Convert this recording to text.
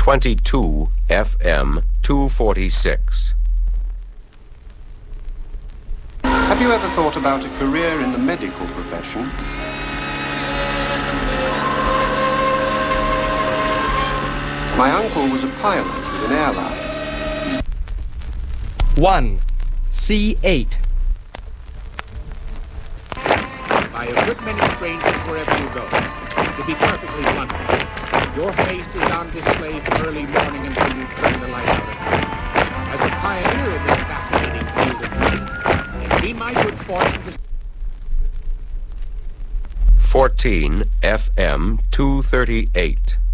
22 FM 246. Have you ever thought about a career in the medical profession? My uncle was a pilot with an airline. 1. C8. By a good many strangers wherever you go. To be perfectly blunt, your face is on display from early morning until you turn the light out. As a pioneer of this fascinating field of learning, it's been my good fortune to... 14 FM 238.